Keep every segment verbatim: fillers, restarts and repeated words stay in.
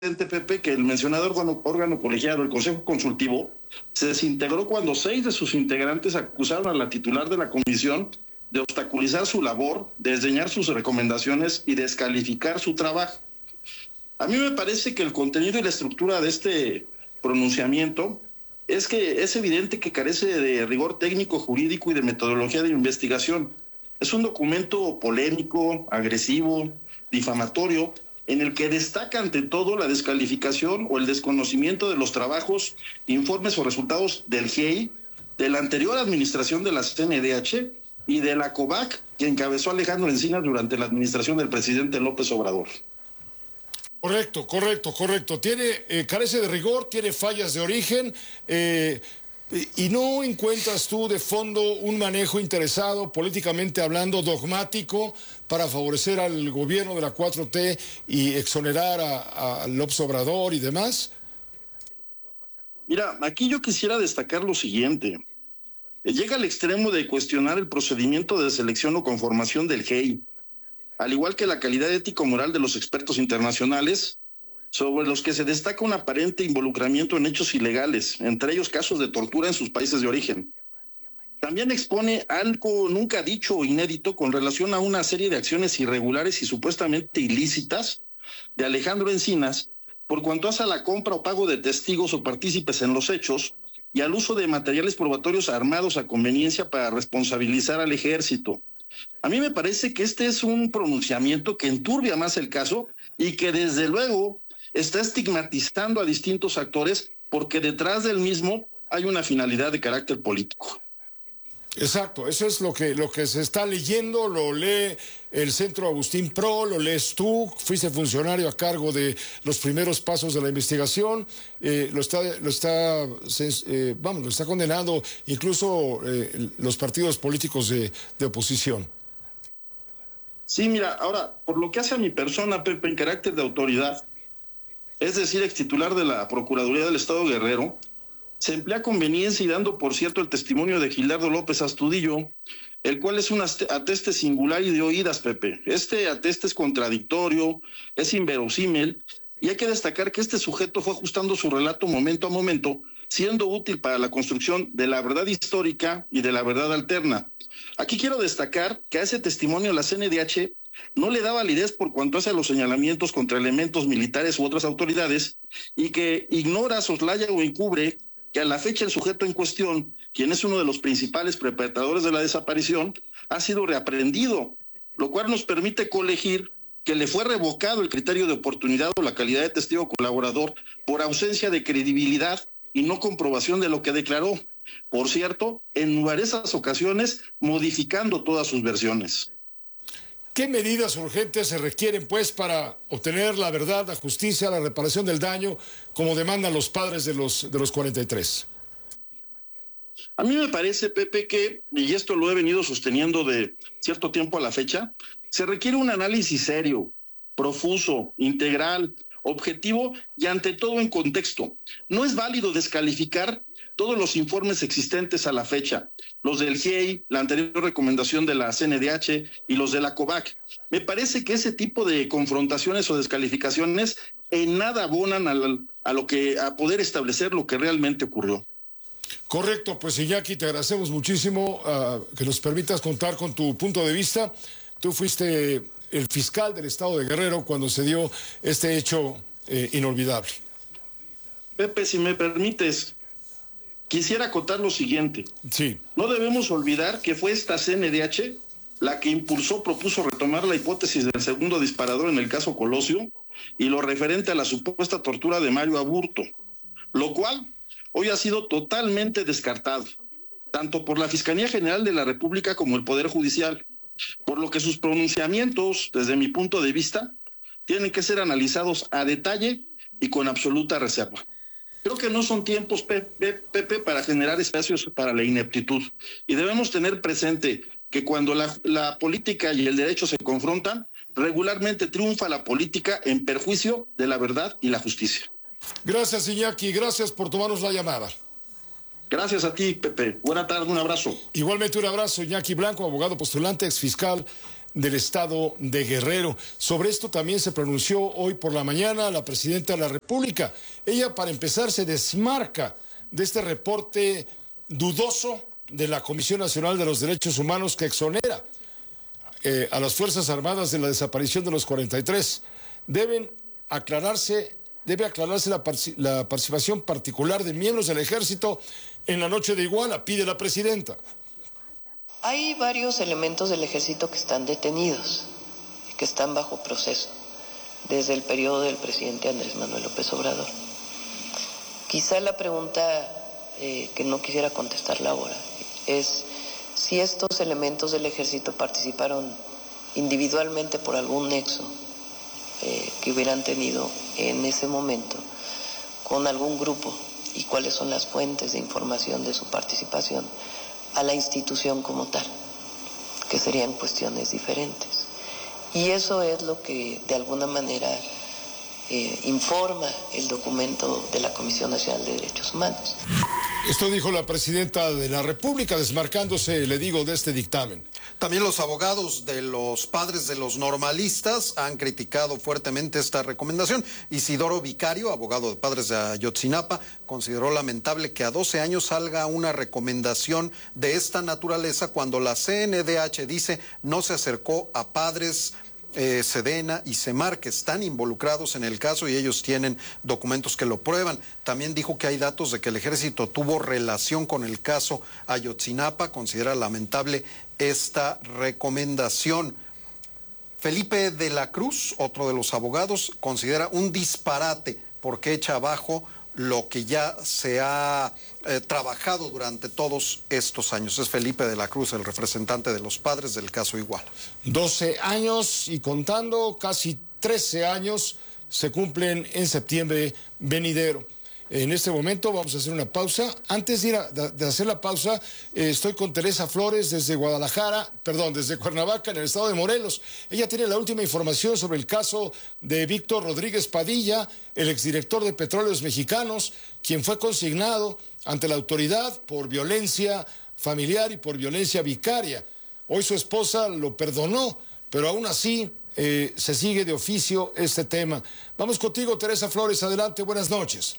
Pepe, que el mencionado órgano, órgano colegiado, el Consejo Consultivo, se desintegró cuando seis de sus integrantes acusaron a la titular de la comisión de obstaculizar su labor, de desdeñar sus recomendaciones y descalificar su trabajo. A mí me parece que el contenido y la estructura de este pronunciamiento es que es evidente que carece de rigor técnico, jurídico y de metodología de investigación. Es un documento polémico, agresivo, difamatorio, en el que destaca ante todo la descalificación o el desconocimiento de los trabajos, informes o resultados del G E I, de la anterior administración de la C N D H y de la COVAC, que encabezó Alejandro Encinas durante la administración del presidente López Obrador. Correcto, correcto, correcto. Tiene, eh, carece de rigor, tiene fallas de origen, eh, y no encuentras tú de fondo un manejo interesado, políticamente hablando, dogmático, para favorecer al gobierno de la cuatro T y exonerar a, a López Obrador y demás. Mira, aquí yo quisiera destacar lo siguiente. Llega al extremo de cuestionar el procedimiento de selección o conformación del G E I, al igual que la calidad ético-moral de los expertos internacionales, sobre los que se destaca un aparente involucramiento en hechos ilegales, entre ellos casos de tortura en sus países de origen. También expone algo nunca dicho o inédito con relación a una serie de acciones irregulares y supuestamente ilícitas de Alejandro Encinas, por cuanto hace a la compra o pago de testigos o partícipes en los hechos y al uso de materiales probatorios armados a conveniencia para responsabilizar al ejército. A mí me parece que este es un pronunciamiento que enturbia más el caso y que desde luego está estigmatizando a distintos actores porque detrás del mismo hay una finalidad de carácter político. Exacto, eso es lo que, lo que se está leyendo, lo lee el Centro Agustín Pro, lo lees tú, fuiste funcionario a cargo de los primeros pasos de la investigación, eh, lo está, lo está, eh, vamos, lo está condenando incluso eh, los partidos políticos de, de oposición. Sí, mira, ahora, por lo que hace a mi persona, Pepe, en carácter de autoridad, es decir, ex titular de la Procuraduría del Estado Guerrero, se emplea a conveniencia y dando, por cierto, el testimonio de Gilardo López Astudillo, el cual es un ateste singular y de oídas, Pepe. Este ateste es contradictorio, es inverosímil, y hay que destacar que este sujeto fue ajustando su relato momento a momento, siendo útil para la construcción de la verdad histórica y de la verdad alterna. Aquí quiero destacar que a ese testimonio la C N D H no le da validez por cuanto hace a los señalamientos contra elementos militares u otras autoridades y que ignora, soslaya o encubre que a la fecha el sujeto en cuestión, quien es uno de los principales perpetradores de la desaparición, ha sido reaprendido, lo cual nos permite colegir que le fue revocado el criterio de oportunidad o la calidad de testigo colaborador por ausencia de credibilidad y no comprobación de lo que declaró. Por cierto, en numerosas ocasiones modificando todas sus versiones. ¿Qué medidas urgentes se requieren, pues, para obtener la verdad, la justicia, la reparación del daño, como demandan los padres de los, de los cuarenta y tres? A mí me parece, Pepe, que, y esto lo he venido sosteniendo de cierto tiempo a la fecha, se requiere un análisis serio, profuso, integral, objetivo y ante todo en contexto. No es válido descalificar todos los informes existentes a la fecha, los del G E I, la anterior recomendación de la C N D H y los de la COVAC. Me parece que ese tipo de confrontaciones o descalificaciones en nada abonan a, la, a lo que a poder establecer lo que realmente ocurrió. Correcto, pues Iñaki, te agradecemos muchísimo uh, que nos permitas contar con tu punto de vista. Tú fuiste el fiscal del estado de Guerrero cuando se dio este hecho eh, inolvidable. Pepe, si me permites, quisiera acotar lo siguiente. Sí. No debemos olvidar que fue esta C N D H la que impulsó, propuso retomar la hipótesis del segundo disparador en el caso Colosio y lo referente a la supuesta tortura de Mario Aburto, lo cual hoy ha sido totalmente descartado, tanto por la Fiscalía General de la República como el Poder Judicial, por lo que sus pronunciamientos, desde mi punto de vista, tienen que ser analizados a detalle y con absoluta reserva. Creo que no son tiempos, Pepe, Pepe, para generar espacios para la ineptitud. Y debemos tener presente que cuando la, la política y el derecho se confrontan, regularmente triunfa la política en perjuicio de la verdad y la justicia. Gracias, Iñaki. Gracias por tomarnos la llamada. Gracias a ti, Pepe. Buena tarde, un abrazo. Igualmente un abrazo, Iñaki Blanco, abogado postulante, exfiscal del estado de Guerrero. Sobre esto también se pronunció hoy por la mañana la presidenta de la República. Ella, para empezar, se desmarca de este reporte dudoso de la Comisión Nacional de los Derechos Humanos que exonera eh, a las Fuerzas Armadas de la desaparición de los cuarenta y tres. Deben aclararse, debe aclararse la, la participación particular de miembros del Ejército en la noche de Iguala, pide la presidenta. Hay varios elementos del Ejército que están detenidos, que están bajo proceso, desde el periodo del presidente Andrés Manuel López Obrador. Quizá la pregunta eh, que no quisiera contestarla ahora es si estos elementos del Ejército participaron individualmente por algún nexo eh, que hubieran tenido en ese momento con algún grupo y cuáles son las fuentes de información de su participación a la institución como tal, que serían cuestiones diferentes. Y eso es lo que de alguna manera eh, informa el documento de la Comisión Nacional de Derechos Humanos. Esto dijo la presidenta de la República, desmarcándose, le digo, de este dictamen. También los abogados de los padres de los normalistas han criticado fuertemente esta recomendación. Isidoro Vicario, abogado de padres de Ayotzinapa, consideró lamentable que a doce años salga una recomendación de esta naturaleza cuando la C N D H dice no se acercó a padres Eh, Sedena y Semar, que están involucrados en el caso y ellos tienen documentos que lo prueban. También dijo que hay datos de que el ejército tuvo relación con el caso Ayotzinapa. Considera lamentable esta recomendación. Felipe de la Cruz, otro de los abogados, considera un disparate porque echa abajo lo que ya se ha eh, trabajado durante todos estos años. Es Felipe de la Cruz, el representante de los padres del caso Iguala. doce años y contando, casi trece años se cumplen en septiembre venidero. En este momento vamos a hacer una pausa. Antes de, ir a, de hacer la pausa, eh, estoy con Teresa Flores desde Guadalajara, perdón, desde Cuernavaca, en el estado de Morelos. Ella tiene la última información sobre el caso de Víctor Rodríguez Padilla, el exdirector de Petróleos Mexicanos, quien fue consignado ante la autoridad por violencia familiar y por violencia vicaria. Hoy su esposa lo perdonó, pero aún así eh, se sigue de oficio este tema. Vamos contigo, Teresa Flores, adelante, buenas noches.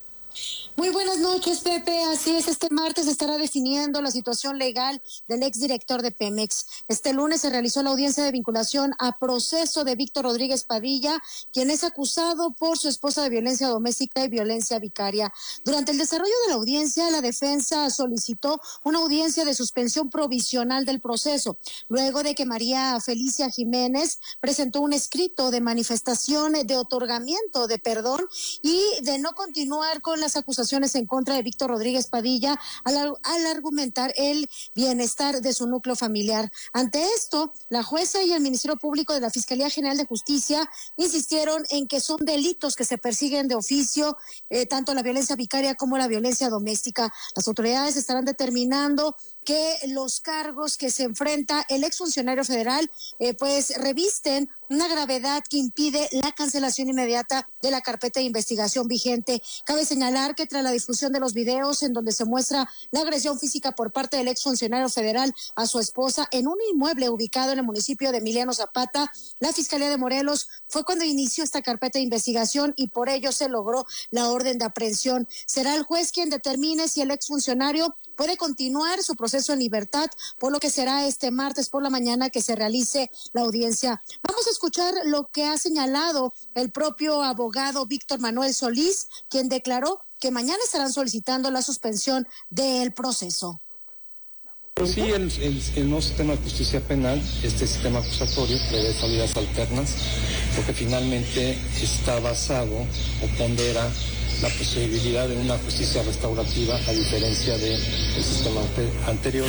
Muy buenas noches, Pepe. Así es, este martes se estará definiendo la situación legal del exdirector de Pemex. Este lunes se realizó la audiencia de vinculación a proceso de Víctor Rodríguez Padilla, quien es acusado por su esposa de violencia doméstica y violencia vicaria. Durante el desarrollo de la audiencia, la defensa solicitó una audiencia de suspensión provisional del proceso, luego de que María Felicia Jiménez presentó un escrito de manifestación de otorgamiento de perdón y de no continuar con las acusaciones en contra de Víctor Rodríguez Padilla al, al argumentar el bienestar de su núcleo familiar. Ante esto, la jueza y el Ministerio Público de la Fiscalía General de Justicia insistieron en que son delitos que se persiguen de oficio, eh, tanto la violencia vicaria como la violencia doméstica. Las autoridades estarán determinando que los cargos que se enfrenta el exfuncionario federal eh, pues revisten una gravedad que impide la cancelación inmediata de la carpeta de investigación vigente. Cabe señalar que tras la difusión de los videos en donde se muestra la agresión física por parte del exfuncionario federal a su esposa en un inmueble ubicado en el municipio de Emiliano Zapata, la Fiscalía de Morelos fue cuando inició esta carpeta de investigación y por ello se logró la orden de aprehensión. Será el juez quien determine si el exfuncionario puede continuar su proceso en libertad, por lo que será este martes por la mañana que se realice la audiencia. Vamos a escuchar lo que ha señalado el propio abogado Víctor Manuel Solís, quien declaró que mañana estarán solicitando la suspensión del proceso. Pero sí, el, el, el nuevo sistema de justicia penal, este sistema acusatorio, prevé salidas alternas, porque finalmente está basado o pondera la posibilidad de una justicia restaurativa a diferencia del sistema anterior.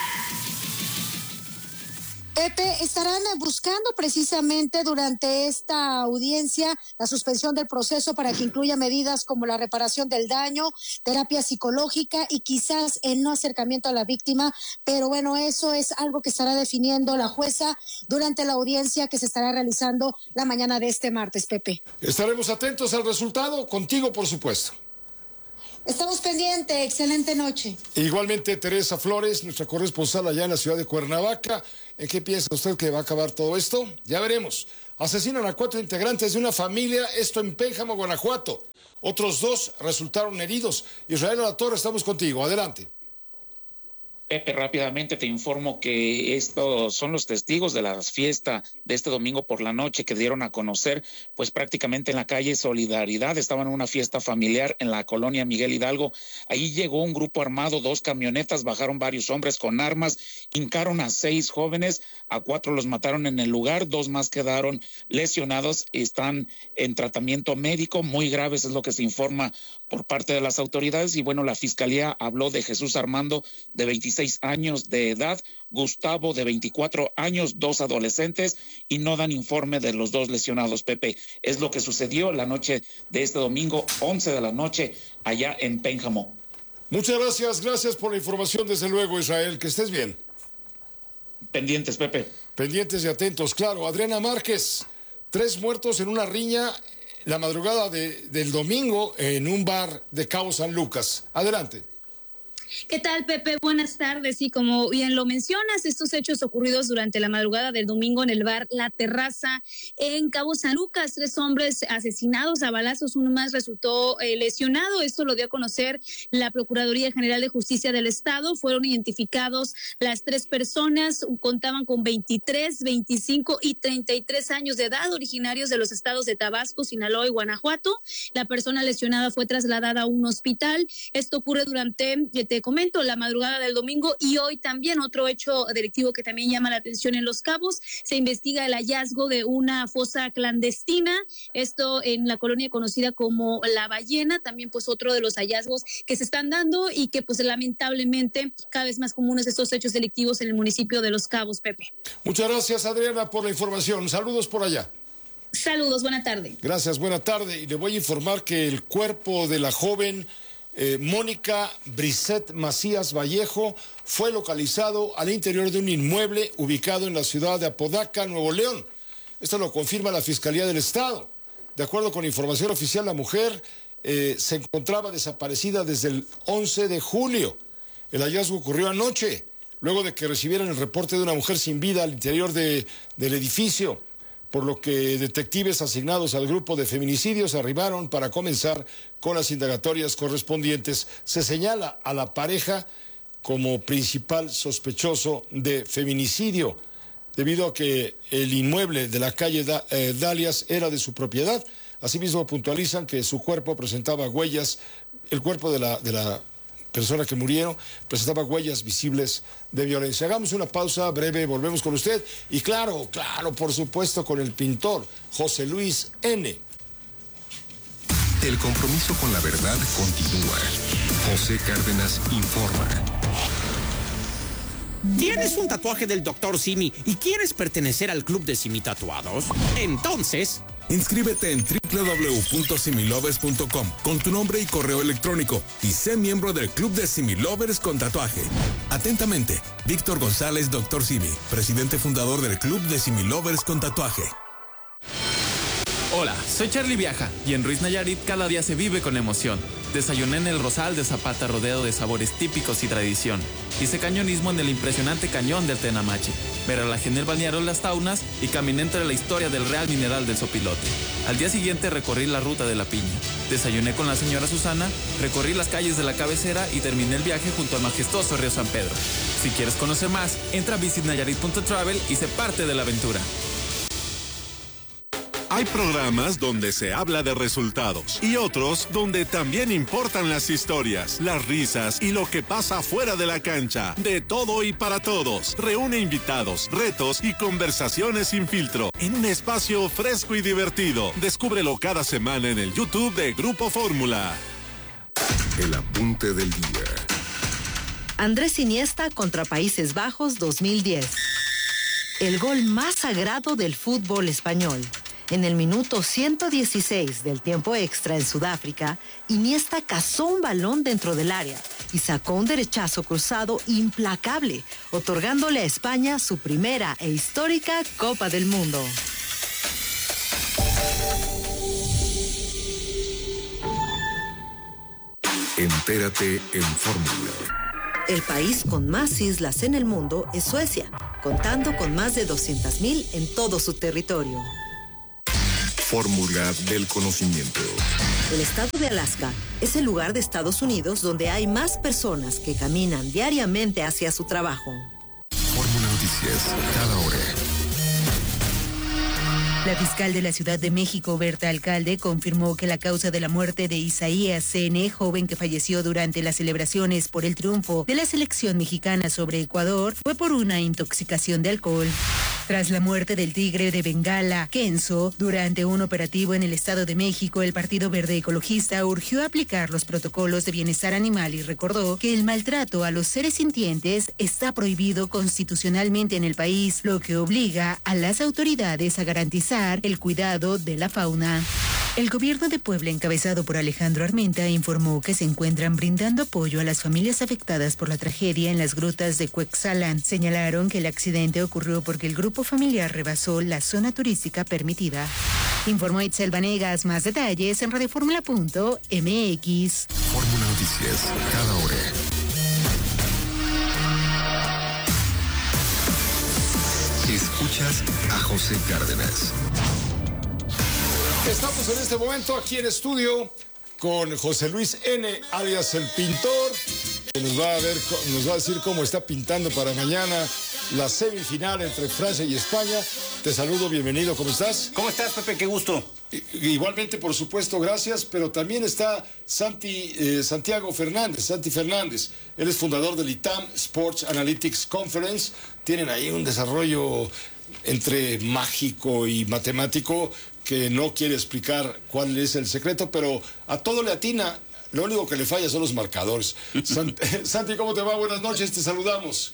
Pepe, estarán buscando precisamente durante esta audiencia la suspensión del proceso para que incluya medidas como la reparación del daño, terapia psicológica y quizás el no acercamiento a la víctima, pero bueno, eso es algo que estará definiendo la jueza durante la audiencia que se estará realizando la mañana de este martes, Pepe. Estaremos atentos al resultado, contigo por supuesto. Estamos pendientes, excelente noche. Igualmente, Teresa Flores, nuestra corresponsal allá en la ciudad de Cuernavaca. ¿En qué piensa usted que va a acabar todo esto? Ya veremos. Asesinan a cuatro integrantes de una familia, esto en Pénjamo, Guanajuato. Otros dos resultaron heridos. Israel Alatorre, estamos contigo. Adelante. Pepe, rápidamente te informo que estos son los testigos de la fiesta de este domingo por la noche que dieron a conocer, pues prácticamente en la calle Solidaridad. Estaban en una fiesta familiar en la colonia Miguel Hidalgo. Ahí llegó un grupo armado, dos camionetas, bajaron varios hombres con armas, hincaron a seis jóvenes, a cuatro los mataron en el lugar, dos más quedaron lesionados, están en tratamiento médico, muy graves es lo que se informa por parte de las autoridades. Y bueno, la fiscalía habló de Jesús Armando, de veintiséis años de edad, Gustavo, de veinticuatro años, dos adolescentes, y no dan informe de los dos lesionados. Pepe, es lo que sucedió la noche de este domingo, once de la noche, allá en Pénjamo. Muchas gracias, gracias por la información, desde luego, Israel, que estés bien. Pendientes, Pepe. Pendientes y atentos, claro. Adriana Márquez, tres muertos en una riña la madrugada de, del domingo en un bar de Cabo San Lucas. Adelante. ¿Qué tal, Pepe? Buenas tardes. Y como bien lo mencionas, estos hechos ocurridos durante la madrugada del domingo en el bar La Terraza en Cabo San Lucas. Tres hombres asesinados a balazos, uno más resultó eh, lesionado. Esto lo dio a conocer la Procuraduría General de Justicia del Estado. Fueron identificados las tres personas, contaban con veintitrés, veinticinco y treinta y tres años de edad, originarios de los estados de Tabasco, Sinaloa y Guanajuato. La persona lesionada fue trasladada a un hospital. Esto ocurre durante... Te comento, la madrugada del domingo, y hoy también otro hecho delictivo que también llama la atención en Los Cabos. Se investiga el hallazgo de una fosa clandestina, esto en la colonia conocida como La Ballena. También pues otro de los hallazgos que se están dando y que pues lamentablemente cada vez más comunes estos hechos delictivos en el municipio de Los Cabos, Pepe. Muchas gracias, Adriana, por la información. Saludos por allá. Saludos, buena tarde. Gracias, buena tarde. Y le voy a informar que el cuerpo de la joven Eh, Mónica Brisset Macías Vallejo fue localizado al interior de un inmueble ubicado en la ciudad de Apodaca, Nuevo León. Esto lo confirma la Fiscalía del Estado. De acuerdo con información oficial, la mujer eh, se encontraba desaparecida desde el once de julio. El hallazgo ocurrió anoche, luego de que recibieran el reporte de una mujer sin vida al interior de, del edificio, por lo que detectives asignados al grupo de feminicidios arribaron para comenzar con las indagatorias correspondientes. Se señala a la pareja como principal sospechoso de feminicidio, debido a que el inmueble de la calle da, eh, Dalias era de su propiedad. Asimismo, puntualizan que su cuerpo presentaba huellas, el cuerpo de la, de la persona que murieron presentaba huellas visibles de violencia. Hagamos una pausa breve, volvemos con usted. Y claro, claro, por supuesto, con el pintor José Luis N. El compromiso con la verdad continúa. José Cárdenas informa. ¿Tienes un tatuaje del doctor Simi y quieres pertenecer al club de Simi Tatuados? Entonces, inscríbete en doble u doble u doble u punto similovers punto com con tu nombre y correo electrónico y sé miembro del club de Similovers con tatuaje. Atentamente, Víctor González, doctor Simi, presidente fundador del club de Similovers con tatuaje. Hola, soy Charlie Viaja y en Ruiz Nayarit cada día se vive con emoción. Desayuné en el Rosal de Zapata rodeado de sabores típicos y tradición. Hice cañonismo en el impresionante cañón del Tenamachi. Me relajé en el balneario Las Taunas y caminé entre la historia del Real Mineral del Sopilote. Al día siguiente recorrí la ruta de la Piña. Desayuné con la señora Susana, recorrí las calles de la cabecera y terminé el viaje junto al majestuoso río San Pedro. Si quieres conocer más, entra a visit nayarit punto travel y sé parte de la aventura. Hay programas donde se habla de resultados y otros donde también importan las historias, las risas y lo que pasa fuera de la cancha. De todo y para todos. Reúne invitados, retos y conversaciones sin filtro en un espacio fresco y divertido. Descúbrelo cada semana en el YouTube de Grupo Fórmula. El apunte del día. Andrés Iniesta contra Países Bajos dos mil diez. El gol más sagrado del fútbol español. En el minuto ciento dieciséis del tiempo extra en Sudáfrica, Iniesta cazó un balón dentro del área y sacó un derechazo cruzado implacable, otorgándole a España su primera e histórica Copa del Mundo. Entérate en Fórmula. El país con más islas en el mundo es Suecia, contando con más de doscientas mil en todo su territorio. Fórmula del conocimiento. El estado de Alaska es el lugar de Estados Unidos donde hay más personas que caminan diariamente hacia su trabajo. Fórmula Noticias, cada hora. La fiscal de la Ciudad de México, Berta Alcalde, confirmó que la causa de la muerte de Isaías Cene, joven que falleció durante las celebraciones por el triunfo de la selección mexicana sobre Ecuador, fue por una intoxicación de alcohol. Tras la muerte del tigre de Bengala, Kenzo, durante un operativo en el Estado de México, el Partido Verde Ecologista urgió aplicar los protocolos de bienestar animal y recordó que el maltrato a los seres sintientes está prohibido constitucionalmente en el país, lo que obliga a las autoridades a garantizar el cuidado de la fauna. El gobierno de Puebla, encabezado por Alejandro Armenta, informó que se encuentran brindando apoyo a las familias afectadas por la tragedia en las grutas de Cuexalan. Señalaron que el accidente ocurrió porque el grupo familiar rebasó la zona turística permitida. Informó Itzel Vanegas. Más detalles en radioformula punto m x. Fórmula Noticias, cada hora. Escuchas a José Cárdenas. Estamos en este momento aquí en estudio con José Luis N., alias El Pintor, que nos va a ver, nos va a decir cómo está pintando para mañana la semifinal entre Francia y España. Te saludo, bienvenido, ¿cómo estás? ¿Cómo estás, Pepe? Qué gusto. Igualmente, por supuesto, gracias, pero también está Santi, eh, Santiago Fernández, Santi Fernández. Él es fundador del I T A M Sports Analytics Conference. Tienen ahí un desarrollo entre mágico y matemático que no quiere explicar cuál es el secreto, pero a todo le atina. Lo único que le falla son los marcadores. Santi, ¿cómo te va? Buenas noches, te saludamos.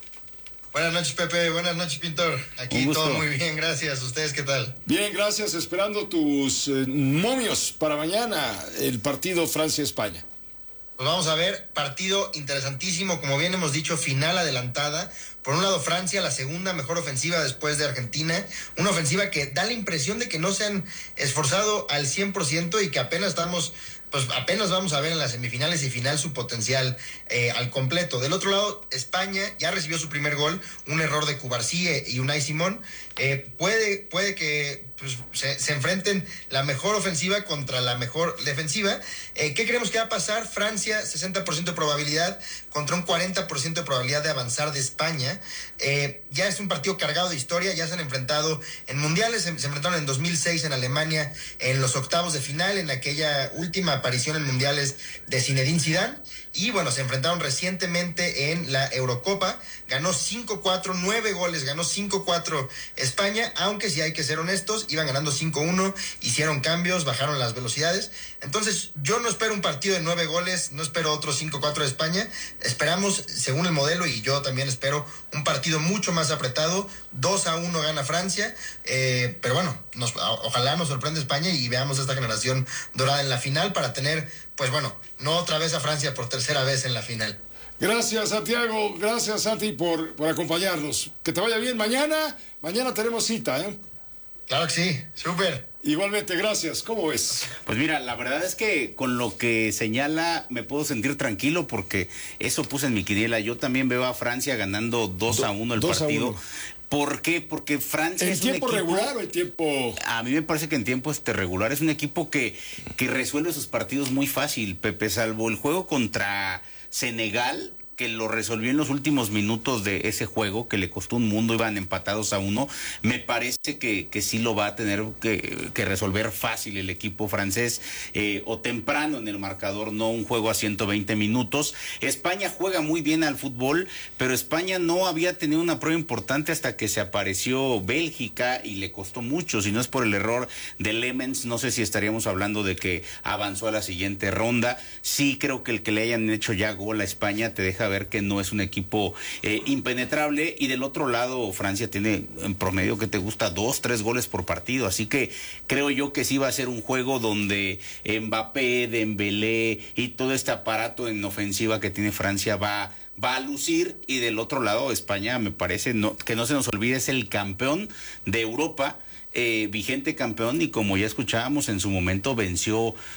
Buenas noches, Pepe. Buenas noches, Pintor. Aquí todo muy bien, gracias. ¿Ustedes qué tal? Bien, gracias. Esperando tus eh, momios para mañana, el partido Francia-España. Pues vamos a ver, partido interesantísimo, como bien hemos dicho, final adelantada. Por un lado, Francia, la segunda mejor ofensiva después de Argentina. Una ofensiva que da la impresión de que no se han esforzado al cien por ciento y que apenas estamos... pues apenas vamos a ver en las semifinales y final su potencial eh, al completo. Del otro lado, España ya recibió su primer gol, un error de Cubarsí y Unai Simón. Eh, puede, puede que pues, se, se enfrenten la mejor ofensiva contra la mejor defensiva. Eh, ¿Qué creemos que va a pasar? Francia, sesenta por ciento de probabilidad contra un cuarenta por ciento de probabilidad de avanzar de España. Eh, ya es un partido cargado de historia, ya se han enfrentado en mundiales, se, se enfrentaron en dos mil seis en Alemania en los octavos de final, en aquella última aparición en mundiales de Zinedine Zidane, y bueno, se enfrentaron recientemente en la Eurocopa, ganó cinco cuatro, nueve goles, ganó cinco cuatro España, aunque si hay que ser honestos, iban ganando cinco uno, hicieron cambios, bajaron las velocidades. Entonces yo no espero un partido de nueve goles, no espero otro cinco cuatro de España, esperamos, según el modelo, y yo también espero un partido mucho más apretado, dos a uno gana Francia, eh, pero bueno, nos, ojalá nos sorprenda España y veamos a esta generación dorada en la final para tener, pues bueno, no otra vez a Francia por tercera vez en la final. Gracias, Santiago, gracias, Santi, por, por acompañarnos. Que te vaya bien mañana, mañana tenemos cita, ¿eh? Claro que sí, súper. Igualmente, gracias. ¿Cómo ves? Pues mira, la verdad es que con lo que señala me puedo sentir tranquilo porque eso puse en mi quiniela. Yo también veo a Francia ganando dos a uno el partido. ¿Por qué? Porque Francia ¿En es tiempo un equipo, regular o en tiempo...? A mí me parece que en tiempo este regular es un equipo que, que resuelve sus partidos muy fácil, Pepe, salvo el juego contra Senegal, que lo resolvió en los últimos minutos de ese juego, que le costó un mundo, iban empatados a uno. Me parece que, que sí lo va a tener que, que resolver fácil el equipo francés, eh, o temprano en el marcador, no un juego a ciento veinte minutos. España juega muy bien al fútbol, pero España no había tenido una prueba importante hasta que se apareció Bélgica y le costó mucho. Si no es por el error de Lemens, no sé si estaríamos hablando de que avanzó a la siguiente ronda. Sí creo que el que le hayan hecho ya gol a España te deja ver que no es un equipo eh, impenetrable, y del otro lado Francia tiene en promedio, que te gusta, dos, tres goles por partido, así que creo yo que sí va a ser un juego donde Mbappé, Dembélé y todo este aparato en ofensiva que tiene Francia va va a lucir, y del otro lado España, me parece, no, que no se nos olvide, es el campeón de Europa, eh, vigente campeón, y como ya escuchábamos en su momento venció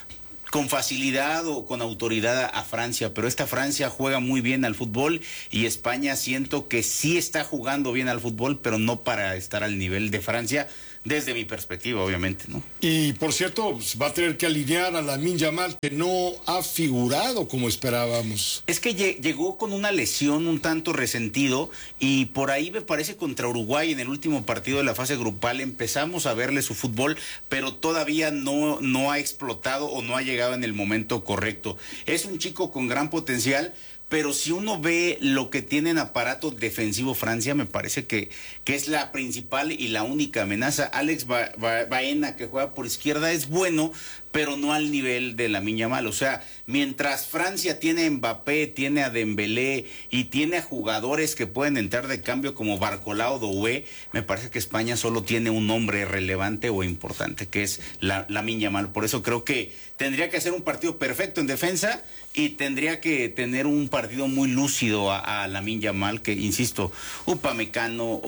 con facilidad o con autoridad a Francia, pero esta Francia juega muy bien al fútbol y España siento que sí está jugando bien al fútbol, pero no para estar al nivel de Francia, desde mi perspectiva, obviamente, ¿no? Y, por cierto, va a tener que alinear a Lamine Yamal, que no ha figurado como esperábamos. Es que llegó con una lesión un tanto resentido y por ahí me parece contra Uruguay en el último partido de la fase grupal empezamos a verle su fútbol, pero todavía no, no ha explotado o no ha llegado en el momento correcto. Es un chico con gran potencial, pero si uno ve lo que tiene en aparato defensivo Francia, me parece que, que es la principal y la única amenaza. Alex ba ba Baena, que juega por izquierda, es bueno, pero no al nivel de Lamine Yamal. O sea, mientras Francia tiene a Mbappé, tiene a Dembélé y tiene a jugadores que pueden entrar de cambio como Barcola o Doué, me parece que España solo tiene un nombre relevante o importante, que es la, Lamine Yamal. Por eso creo que tendría que hacer un partido perfecto en defensa y tendría que tener un partido muy lúcido a, a Lamine Yamal, que, insisto, Upamecano o,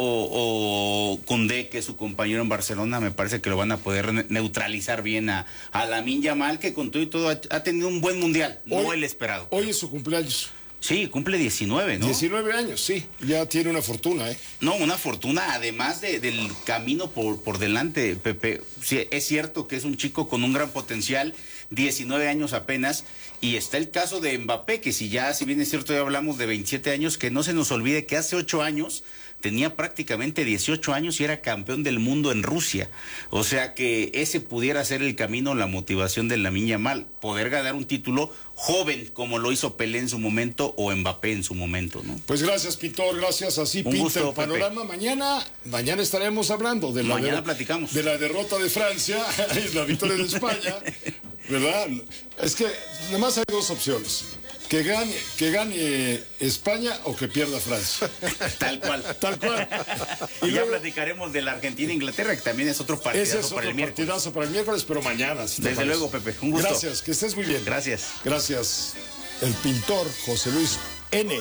o Koundé, que es su compañero en Barcelona, me parece que lo van a poder ne neutralizar bien a, a Lamine Yamal, que con todo y todo ha, ha tenido un buen mundial, hoy, no el esperado. Hoy es su cumpleaños. Sí, cumple diecinueve, ¿no? diecinueve años, sí. Ya tiene una fortuna, ¿eh? No, una fortuna, además de, del camino por, por delante, Pepe. Sí, es cierto que es un chico con un gran potencial, diecinueve años apenas, y está el caso de Mbappé, que si ya, si bien es cierto, ya hablamos de veintisiete años, que no se nos olvide que hace ocho años tenía prácticamente dieciocho años y era campeón del mundo en Rusia. O sea que ese pudiera ser el camino, la motivación de Lamine Yamal, poder ganar un título joven como lo hizo Pelé en su momento o Mbappé en su momento, ¿no? Pues gracias, Pintor, gracias, así un pinta gusto, el panorama. Pepe. Mañana, mañana estaremos hablando de la, mañana de, platicamos. de la derrota de Francia y la victoria de España, ¿verdad? Es que nada más hay dos opciones. Que gane, que gane España o que pierda Francia. Tal cual. Tal cual. Y, y ya luego platicaremos de la Argentina-Inglaterra, que también es otro partidazo es para el miércoles. partidazo para el miércoles, pero mañana. Si Desde luego, Pepe, un gusto. Gracias, que estés muy bien. Gracias. Gracias. El pintor José Luis N.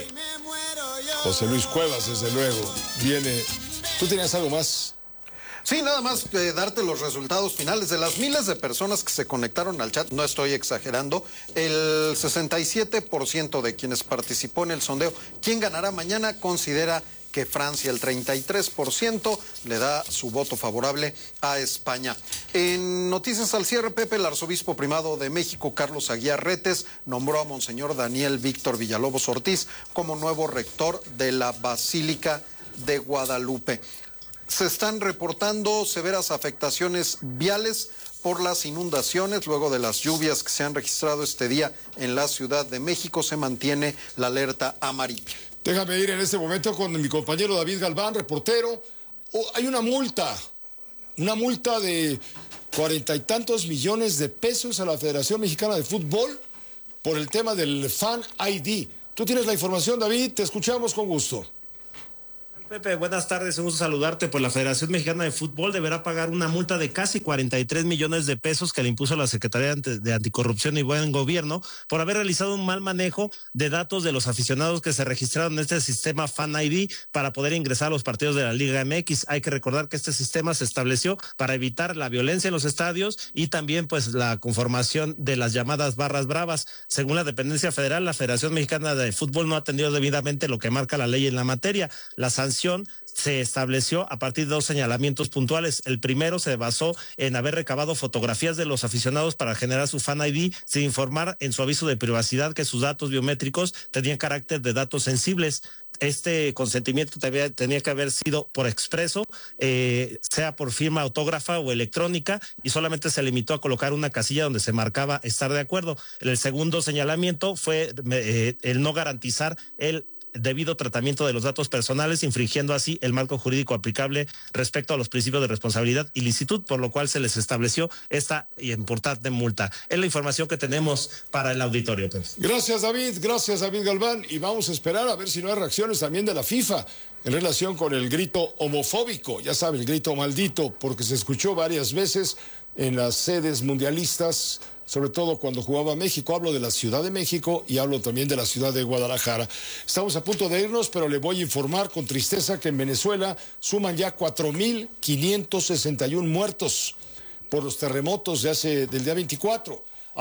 José Luis Cuevas, desde luego, viene. ¿Tú tenías algo más? Sí, nada más eh, darte los resultados finales de las miles de personas que se conectaron al chat, no estoy exagerando, el sesenta y siete por ciento de quienes participó en el sondeo, ¿quién ganará mañana? Considera que Francia, el treinta y tres por ciento, le da su voto favorable a España. En Noticias al Cierre, Pepe, el arzobispo primado de México, Carlos Aguiar Retes, nombró a Monseñor Daniel Víctor Villalobos Ortiz como nuevo rector de la Basílica de Guadalupe. Se están reportando severas afectaciones viales por las inundaciones. Luego de las lluvias que se han registrado este día en la Ciudad de México, se mantiene la alerta amarilla. Déjame ir en este momento con mi compañero David Galván, reportero. Oh, hay una multa, una multa de cuarenta y tantos millones de pesos a la Federación Mexicana de Fútbol por el tema del Fan I D. Tú tienes la información, David, te escuchamos con gusto. Pepe, buenas tardes, un gusto saludarte. Pues la Federación Mexicana de Fútbol deberá pagar una multa de casi cuarenta y tres millones de pesos que le impuso la Secretaría de Anticorrupción y Buen Gobierno por haber realizado un mal manejo de datos de los aficionados que se registraron en este sistema Fan I D para poder ingresar a los partidos de la Liga M X. Hay que recordar que este sistema se estableció para evitar la violencia en los estadios y también pues la conformación de las llamadas barras bravas. Según la dependencia federal, la Federación Mexicana de Fútbol no ha atendido debidamente lo que marca la ley en la materia. La sanción se estableció a partir de dos señalamientos puntuales. El primero se basó en haber recabado fotografías de los aficionados para generar su Fan I D sin informar en su aviso de privacidad que sus datos biométricos tenían carácter de datos sensibles. Este consentimiento tenía, tenía que haber sido por expreso, eh, sea por firma autógrafa o electrónica, y solamente se limitó a colocar una casilla donde se marcaba estar de acuerdo. El segundo señalamiento fue eh, el no garantizar el debido tratamiento de los datos personales, infringiendo así el marco jurídico aplicable respecto a los principios de responsabilidad y licitud, por lo cual se les estableció esta importante multa. Es la información que tenemos para el auditorio. Pues. Gracias, David, gracias, David Galván, y vamos a esperar a ver si no hay reacciones también de la FIFA en relación con el grito homofóbico, ya sabe, el grito maldito, porque se escuchó varias veces en las sedes mundialistas, sobre todo cuando jugaba México. Hablo de la Ciudad de México y hablo también de la ciudad de Guadalajara. Estamos a punto de irnos, pero le voy a informar con tristeza que en Venezuela suman ya cuatro mil quinientos sesenta y uno muertos por los terremotos de hace, del día veinticuatro. Hay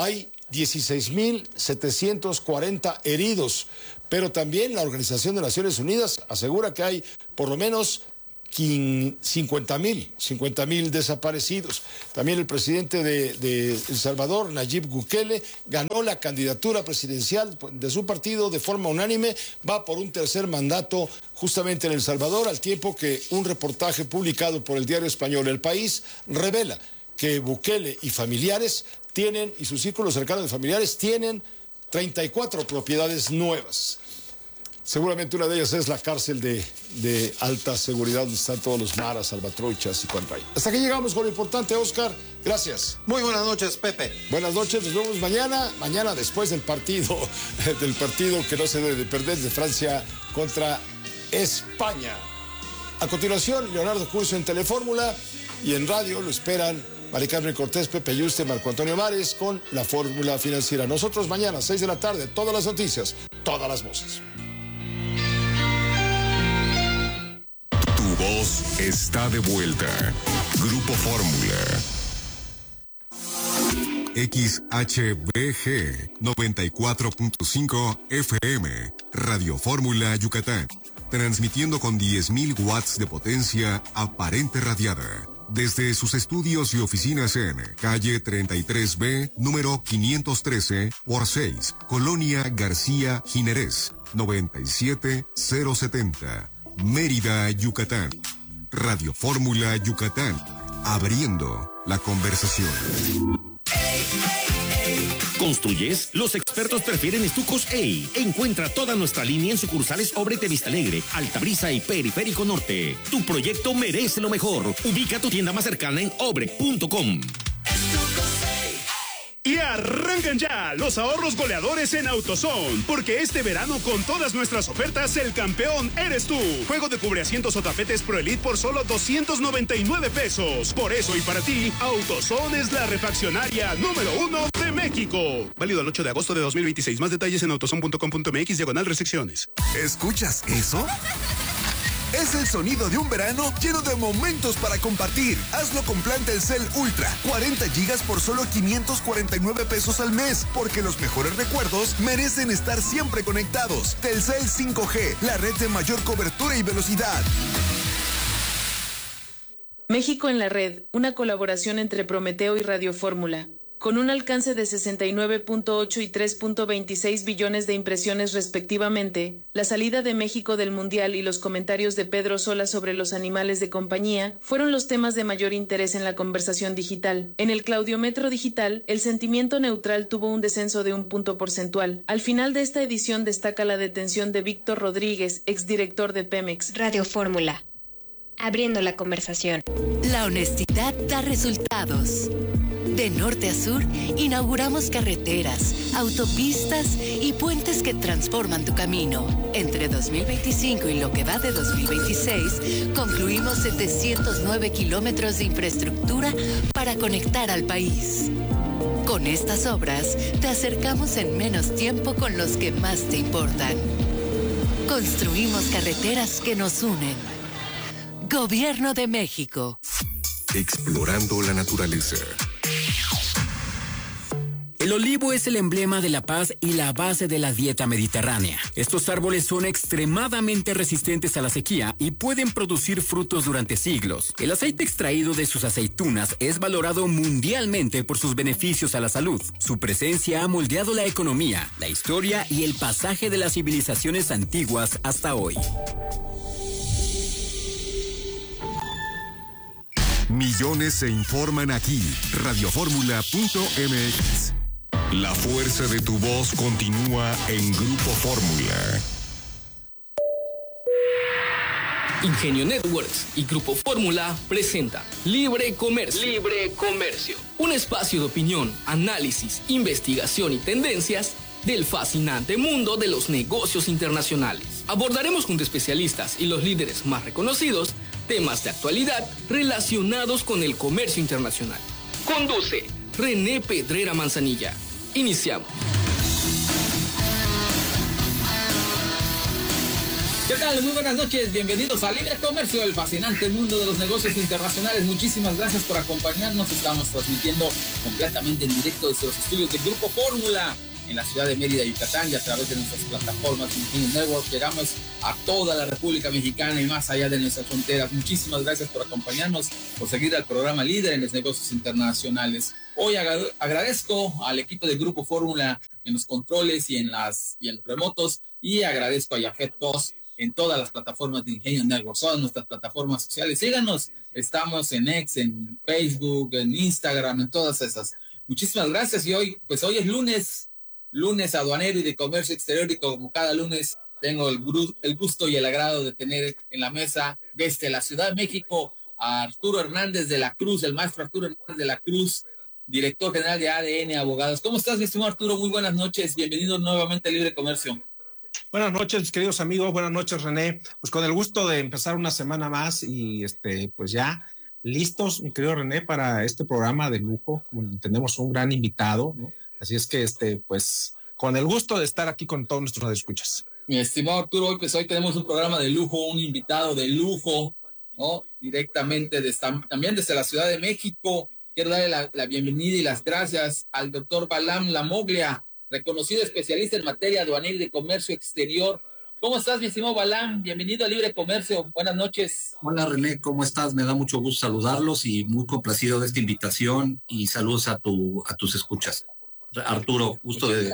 dieciséis mil setecientos cuarenta heridos. Pero también la Organización de Naciones Unidas asegura que hay por lo menos cincuenta mil desaparecidos. También el presidente de, de El Salvador, Nayib Bukele, ganó la candidatura presidencial de su partido de forma unánime, va por un tercer mandato justamente en El Salvador, al tiempo que un reportaje publicado por el diario español El País revela que Bukele y familiares tienen, y sus círculos cercanos de familiares tienen treinta y cuatro propiedades nuevas. Seguramente una de ellas es la cárcel de, de alta seguridad donde están todos los maras, salvatruchas y cuanto hay. Hasta que llegamos con lo importante, Oscar. Gracias. Muy buenas noches, Pepe. Buenas noches, nos vemos mañana. Mañana después del partido, del partido que no se debe de perder de Francia contra España. A continuación, Leonardo Curcio en Telefórmula y en radio lo esperan Mari Carmen Cortés, Pepe Yuste, Marco Antonio Mares con la Fórmula Financiera. Nosotros mañana, seis de la tarde, todas las noticias, todas las voces. Tu voz está de vuelta. Grupo Fórmula. X H B G noventa y cuatro punto cinco F M, Radio Fórmula Yucatán, transmitiendo con diez mil watts de potencia aparente radiada. Desde sus estudios y oficinas en calle treinta y tres B, número quinientos trece por seis, Colonia García Jiménez, noventa y siete mil setenta, Mérida, Yucatán. Radio Fórmula Yucatán, abriendo la conversación. ¿Construyes? Los expertos prefieren estucos A. Encuentra toda nuestra línea en sucursales Obrete Vista Alegre, Altabrisa y Periférico Norte. Tu proyecto merece lo mejor. Ubica tu tienda más cercana en obre punto com. Y arrancan ya los ahorros goleadores en AutoZone, porque este verano con todas nuestras ofertas el campeón eres tú. Juego de cubreasientos o tapetes Pro Elite por solo doscientos noventa y nueve pesos. Por eso y para ti, AutoZone es la refaccionaria número uno de México. Válido el ocho de agosto de dos mil veintiséis. Más detalles en autozone punto com punto m x diagonal restricciones. ¿Escuchas eso? Es el sonido de un verano lleno de momentos para compartir. Hazlo con plan Telcel Ultra, cuarenta gigas por solo quinientos cuarenta y nueve pesos al mes, porque los mejores recuerdos merecen estar siempre conectados. Telcel cinco G, la red de mayor cobertura y velocidad. México en la red, una colaboración entre Prometeo y Radio Fórmula. Con un alcance de sesenta y nueve punto ocho y tres punto veintiséis billones de impresiones respectivamente, la salida de México del Mundial y los comentarios de Pedro Sola sobre los animales de compañía fueron los temas de mayor interés en la conversación digital. En el claudiometro digital, el sentimiento neutral tuvo un descenso de un punto porcentual. Al final de esta edición destaca la detención de Víctor Rodríguez, exdirector de Pemex. Radio Fórmula, abriendo la conversación. La honestidad da resultados. De norte a sur, inauguramos carreteras, autopistas y puentes que transforman tu camino. Entre dos mil veinticinco y lo que va de dos mil veintiséis, concluimos setecientos nueve kilómetros de infraestructura para conectar al país. Con estas obras, te acercamos en menos tiempo con los que más te importan. Construimos carreteras que nos unen. Gobierno de México. Explorando la naturaleza. El olivo es el emblema de la paz y la base de la dieta mediterránea. Estos árboles son extremadamente resistentes a la sequía y pueden producir frutos durante siglos. El aceite extraído de sus aceitunas es valorado mundialmente por sus beneficios a la salud. Su presencia ha moldeado la economía, la historia y el pasaje de las civilizaciones antiguas hasta hoy. Millones se informan aquí. Radio Fórmula punto m x. La fuerza de tu voz continúa en Grupo Fórmula. Ingenio Networks y Grupo Fórmula presenta Libre Comercio. Libre Comercio. Un espacio de opinión, análisis, investigación y tendencias del fascinante mundo de los negocios internacionales. Abordaremos junto a especialistas y los líderes más reconocidos temas de actualidad relacionados con el comercio internacional. Conduce René Pedrera Manzanilla. Iniciamos. ¿Qué tal? Muy buenas noches, bienvenidos a Libre Comercio, el fascinante mundo de los negocios internacionales. Muchísimas gracias por acompañarnos. Estamos transmitiendo completamente en directo desde los estudios del Grupo Fórmula en la ciudad de Mérida, Yucatán, y a través de nuestras plataformas Ingenio Network llegamos a toda la República Mexicana y más allá de nuestras fronteras. Muchísimas gracias por acompañarnos, por seguir al programa líder en los negocios internacionales. Hoy ag- agradezco al equipo del Grupo Fórmula en los controles y en las y en los remotos, y agradezco a Yafet Post en todas las plataformas de Ingenio Network, todas nuestras plataformas sociales. Síganos, estamos en X, en Facebook, en Instagram, en todas esas. Muchísimas gracias. Y hoy, pues hoy es lunes, lunes aduanero y de comercio exterior, y como cada lunes tengo el, gru- el gusto y el agrado de tener en la mesa desde la Ciudad de México a Arturo Hernández de la Cruz, el maestro Arturo Hernández de la Cruz, director general de A D N Abogados. ¿Cómo estás, mi estimado Arturo? Muy buenas noches. Bienvenido nuevamente a Libre Comercio. Buenas noches, queridos amigos. Buenas noches, René. Pues con el gusto de empezar una semana más y este, pues ya listos, mi querido René, para este programa de lujo. Tenemos un gran invitado, ¿no? Así es que, este, pues, con el gusto de estar aquí con todos nuestros radioescuchas. Mi estimado Arturo, hoy, pues hoy tenemos un programa de lujo, un invitado de lujo, ¿no? Directamente desde, también desde la Ciudad de México. Quiero darle la, la bienvenida y las gracias al doctor Balam Lamoglia, reconocido especialista en materia aduanera y de comercio exterior. ¿Cómo estás, mi estimado Balam? Bienvenido a Libre Comercio. Buenas noches. Hola, René, ¿cómo estás? Me da mucho gusto saludarlos y muy complacido de esta invitación, y saludos a tu a tus escuchas. Arturo, gusto de...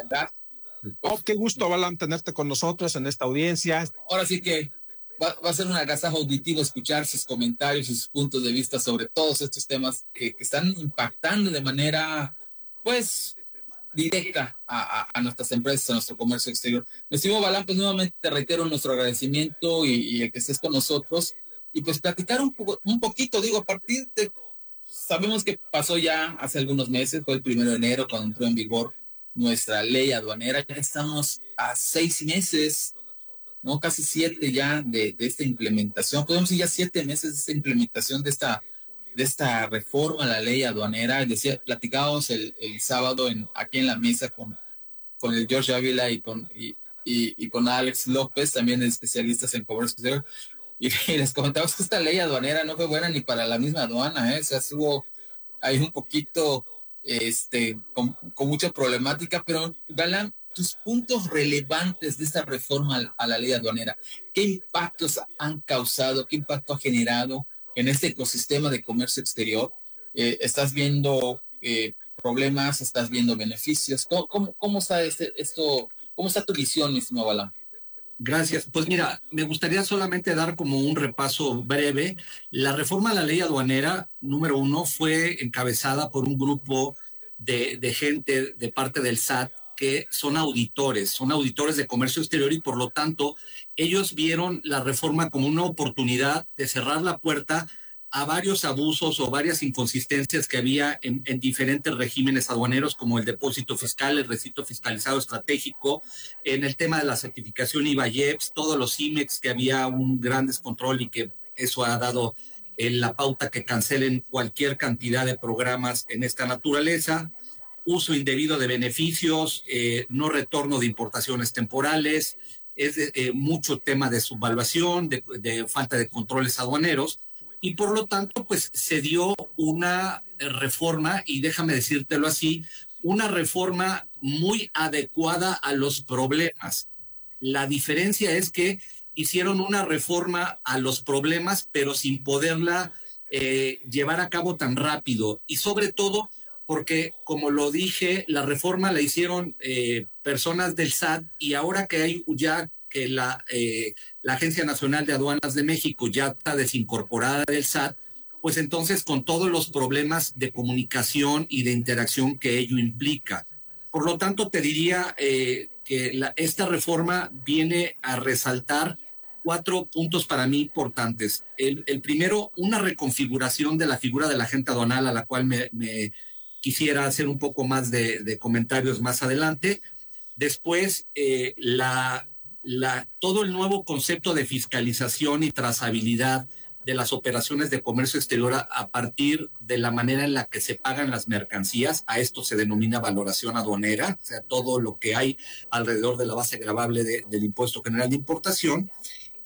Oh, qué gusto, Balam, tenerte con nosotros en esta audiencia. Ahora sí que va, va a ser un agasajo auditivo escuchar sus comentarios y sus puntos de vista sobre todos estos temas que, que están impactando de manera, pues, directa a, a, a nuestras empresas, a nuestro comercio exterior. Me estimó Balam, pues nuevamente te reitero nuestro agradecimiento y, y el que estés con nosotros, y pues platicar un, poco, un poquito, digo, a partir de, sabemos que pasó ya hace algunos meses, fue el primero de enero cuando entró en vigor nuestra ley aduanera. Ya estamos a seis meses, no, casi siete ya de, de esta implementación, podemos decir ya siete meses de esta implementación de esta de esta reforma a la ley aduanera. Decía, platicábamos el, el sábado en, aquí en la mesa con, con el George Ávila y con, y, y, y con Alex López, también especialistas en comercio exterior, y, y les comentamos que esta ley aduanera no fue buena ni para la misma aduana, ¿eh? O sea, estuvo ahí un poquito este, con, con mucha problemática, pero Balam, tus puntos relevantes de esta reforma a, a la ley aduanera, ¿qué impactos han causado, qué impacto ha generado en este ecosistema de comercio exterior? Eh, ¿Estás viendo eh, problemas? ¿Estás viendo beneficios? ¿Cómo, cómo, cómo está este, esto? ¿Cómo está tu visión, mi estimado Balam? Gracias. Pues mira, me gustaría solamente dar como un repaso breve. La reforma a la ley aduanera, número uno, fue encabezada por un grupo de, de gente de parte del S A T que son auditores, son auditores de comercio exterior, y por lo tanto ellos vieron la reforma como una oportunidad de cerrar la puerta a varios abusos o varias inconsistencias que había en, en diferentes regímenes aduaneros, como el depósito fiscal, el recinto fiscalizado estratégico, en el tema de la certificación I V A y E P S, todos los I M E X, que había un gran descontrol y que eso ha dado eh, la pauta que cancelen cualquier cantidad de programas en esta naturaleza. Uso indebido de beneficios, eh, no retorno de importaciones temporales, es eh, mucho tema de subvaluación, de, de falta de controles aduaneros, y por lo tanto pues se dio una reforma, y déjame decírtelo así, una reforma muy adecuada a los problemas. La diferencia es que hicieron una reforma a los problemas, pero sin poderla eh, llevar a cabo tan rápido, y sobre todo porque, como lo dije, la reforma la hicieron eh, personas del S A T, y ahora que hay ya que la, eh, la Agencia Nacional de Aduanas de México ya está desincorporada del S A T, pues entonces con todos los problemas de comunicación y de interacción que ello implica. Por lo tanto, te diría eh, que la, esta reforma viene a resaltar cuatro puntos para mí importantes. El, el primero, una reconfiguración de la figura del agente aduanal, a la cual me... me quisiera hacer un poco más de, de comentarios más adelante. Después, eh, la, la, todo el nuevo concepto de fiscalización y trazabilidad de las operaciones de comercio exterior a, a partir de la manera en la que se pagan las mercancías. A esto se denomina valoración aduanera, o sea, todo lo que hay alrededor de la base gravable de, del impuesto general de importación.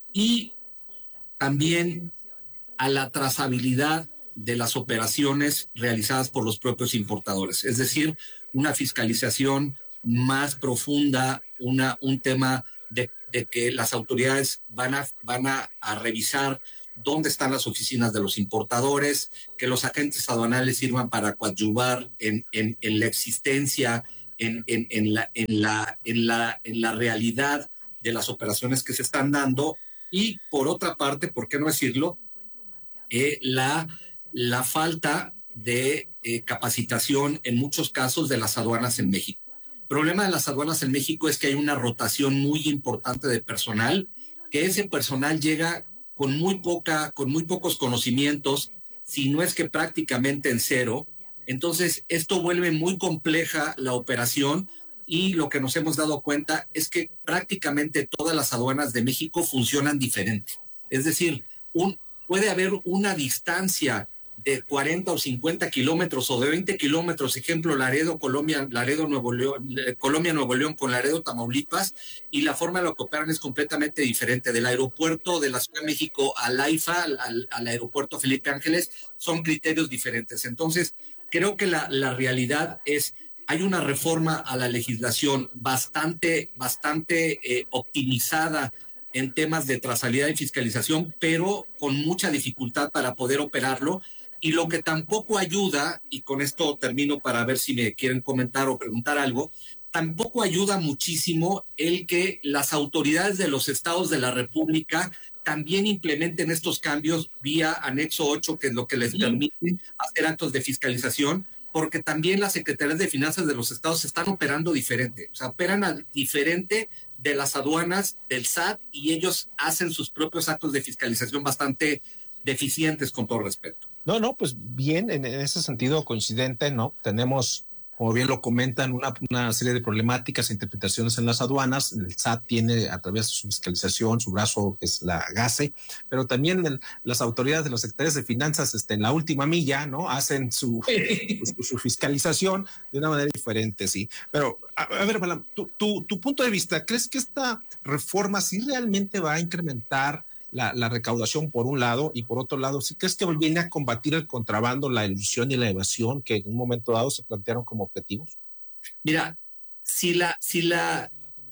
y también a la trazabilidad de las operaciones realizadas por los propios importadores. Es decir, una fiscalización más profunda, una, un tema de, de que las autoridades van a, van a, a revisar dónde están las oficinas de los importadores, que los agentes aduanales sirvan para coadyuvar en, en, en la existencia, en, en, en, la, en, la, en, la, en la realidad de las operaciones que se están dando. Y por otra parte, ¿por qué no decirlo? Eh, la, la falta de eh, capacitación en muchos casos de las aduanas en México. El problema de las aduanas en México es que hay una rotación muy importante de personal, que ese personal llega con muy poca, con muy pocos conocimientos, si no es que prácticamente en cero. Entonces, esto vuelve muy compleja la operación, y lo que nos hemos dado cuenta es que prácticamente todas las aduanas de México funcionan diferente. Es decir, un, puede haber una distancia de cuarenta o cincuenta kilómetros o de veinte kilómetros, ejemplo, Laredo, Colombia, Laredo, Nuevo León, Colombia, Nuevo León con Laredo, Tamaulipas, y la forma en la que operan es completamente diferente. Del aeropuerto de la Ciudad de México al AIFA, al, al, al aeropuerto Felipe Ángeles, son criterios diferentes. Entonces, creo que la, la realidad es, hay una reforma a la legislación bastante, bastante eh, optimizada en temas de trazabilidad y fiscalización, pero con mucha dificultad para poder operarlo. Y lo que tampoco ayuda, y con esto termino para ver si me quieren comentar o preguntar algo, tampoco ayuda muchísimo el que las autoridades de los estados de la República también implementen estos cambios vía anexo ocho, que es lo que les permite hacer actos de fiscalización, porque también las secretarías de finanzas de los estados están operando diferente, o sea, operan a, diferente de las aduanas del S A T, y ellos hacen sus propios actos de fiscalización bastante deficientes, con todo respeto. No, no, pues bien, en, en ese sentido coincidente, ¿no? Tenemos, como bien lo comentan, una, una serie de problemáticas e interpretaciones en las aduanas. El S A T tiene a través de su fiscalización su brazo, que es la GASE, pero también el, las autoridades de los secretarios de finanzas este, en la última milla, ¿no? Hacen su, su, su fiscalización de una manera diferente, sí. Pero, a, a ver, Balam, tu, tu, tu punto de vista, ¿crees que esta reforma sí realmente va a incrementar La, la recaudación por un lado, y por otro lado, ¿sí crees que viene a combatir el contrabando, la ilusión y la evasión que en un momento dado se plantearon como objetivos? Mira, si la, si la,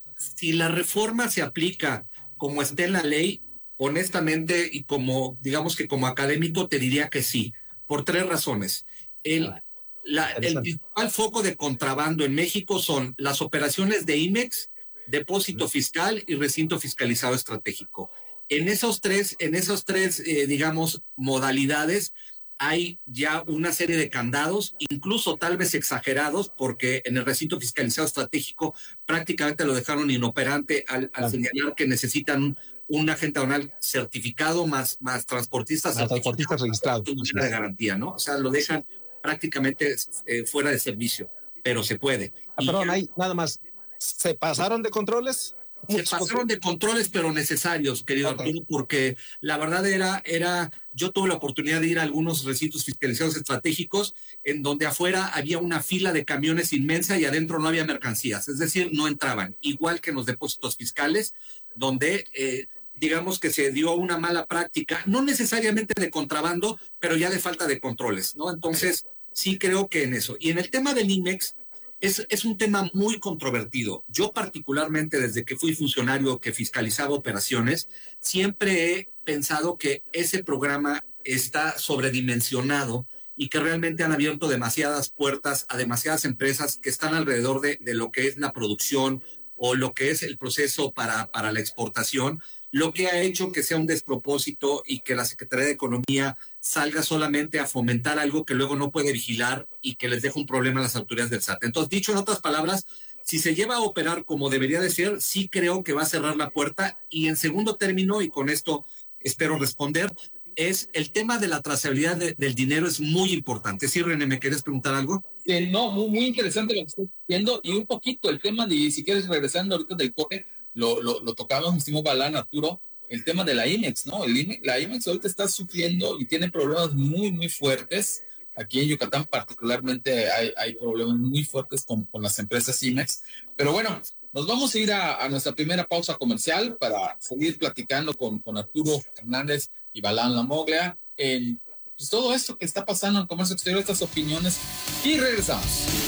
si la reforma se aplica como está en la ley, honestamente, y como, digamos que como académico, te diría que sí, por tres razones. El, la, el principal foco de contrabando en México son las operaciones de IMEX, depósito fiscal y recinto fiscalizado estratégico. En esos tres, en esos tres, eh, digamos, modalidades, hay ya una serie de candados, incluso tal vez exagerados, porque en el recinto fiscalizado estratégico prácticamente lo dejaron inoperante al, al señalar que necesitan un, un agente aduanal certificado más, más transportistas, más transportistas registrados de garantía, ¿no? O sea, lo dejan prácticamente eh, fuera de servicio, pero se puede. Ah, perdón, ahí nada más, ¿se pasaron de controles? Se pasaron de controles, pero necesarios, querido okay. Arturo, porque la verdad era, era, yo tuve la oportunidad de ir a algunos recintos fiscalizados estratégicos en donde afuera había una fila de camiones inmensa y adentro no había mercancías, es decir, no entraban, igual que en los depósitos fiscales, donde eh, digamos que se dio una mala práctica, no necesariamente de contrabando, pero ya de falta de controles, ¿no? Entonces, sí creo que en eso. Y en el tema del IMEX, Es, es un tema muy controvertido. Yo particularmente, desde que fui funcionario que fiscalizaba operaciones, siempre he pensado que ese programa está sobredimensionado y que realmente han abierto demasiadas puertas a demasiadas empresas que están alrededor de, de lo que es la producción o lo que es el proceso para, para la exportación, lo que ha hecho que sea un despropósito y que la Secretaría de Economía salga solamente a fomentar algo que luego no puede vigilar y que les deja un problema a las autoridades del S A T. Entonces, dicho en otras palabras, si se lleva a operar como debería de ser, sí creo que va a cerrar la puerta. Y en segundo término, y con esto espero responder, es el tema de la trazabilidad de, del dinero es muy importante. Sí, René, ¿me quieres preguntar algo? Eh, no, muy, muy interesante lo que estoy viendo, y un poquito el tema de, si quieres, regresando ahorita del corte, Lo, lo, lo tocamos, hicimos Balán, Arturo, el tema de la IMEX, ¿no? El IMEX, la IMEX ahorita está sufriendo y tiene problemas muy, muy fuertes. Aquí en Yucatán particularmente hay, hay problemas muy fuertes con, con las empresas IMEX. Pero bueno, Nos vamos a ir a, a nuestra primera pausa comercial para seguir platicando con, con Arturo Hernández y Balán Lamoglia en pues, todo esto que está pasando en el comercio exterior, estas opiniones, y regresamos.